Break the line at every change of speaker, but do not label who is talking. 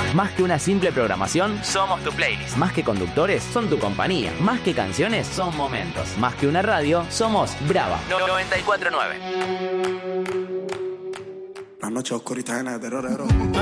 Más que una simple programación, somos tu playlist. Más que conductores, son tu compañía. Más que canciones, son momentos. Más que una radio, somos Brava 94.9.
La noche oscurita llena de terror.